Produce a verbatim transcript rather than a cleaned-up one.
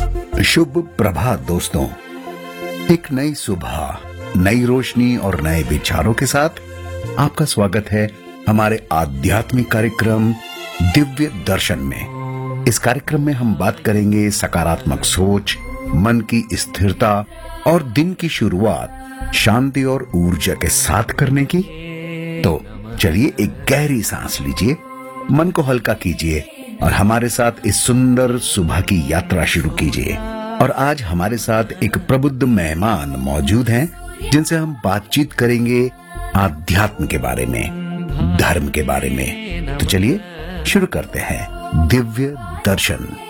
शुभ प्रभात दोस्तों। एक नई सुबह, नई रोशनी और नए विचारों के साथ आपका स्वागत है हमारे आध्यात्मिक कार्यक्रम दिव्य दर्शन में। इस कार्यक्रम में हम बात करेंगे सकारात्मक सोच, मन की स्थिरता और दिन की शुरुआत शांति और ऊर्जा के साथ करने की। तो चलिए एक गहरी सांस लीजिए, मन को हल्का कीजिए और हमारे साथ इस सुंदर सुबह की यात्रा शुरू कीजिए। और आज हमारे साथ एक प्रबुद्ध मेहमान मौजूद हैं, जिनसे हम बातचीत करेंगे आध्यात्म के बारे में, धर्म के बारे में। तो चलिए शुरू करते हैं दिव्य दर्शन।